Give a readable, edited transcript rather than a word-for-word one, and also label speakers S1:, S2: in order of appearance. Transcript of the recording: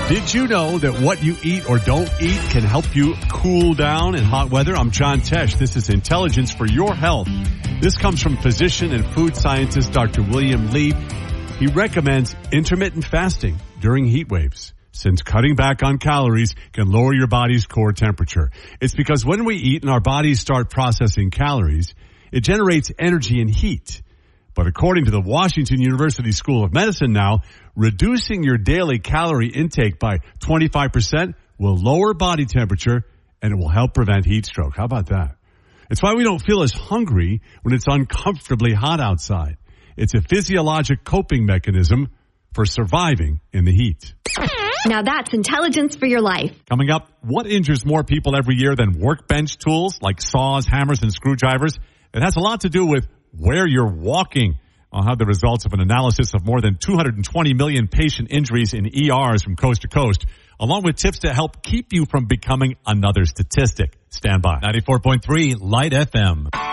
S1: Did you know that what you eat or don't eat can help you cool down in hot weather? I'm John Tesh. This is Intelligence for Your Health. This comes from physician and food scientist Dr. William Li. He recommends intermittent fasting during heat waves, since cutting back on calories can lower your body's core temperature. It's because when we eat and our bodies start processing calories, it generates energy and heat. But according to the Washington University School of Medicine now, reducing your daily calorie intake by 25% will lower body temperature and it will help prevent heat stroke. How about that? It's why we don't feel as hungry when it's uncomfortably hot outside. It's a physiologic coping mechanism for surviving in the heat.
S2: Now that's intelligence for your life.
S1: Coming up, what injures more people every year than workbench tools like saws, hammers, and screwdrivers? It has a lot to do with where you're walking. I'll have the results of an analysis of more than 220 million patient injuries in ERs from coast to coast, along with tips to help keep you from becoming another statistic. Stand by. 94.3 Light FM.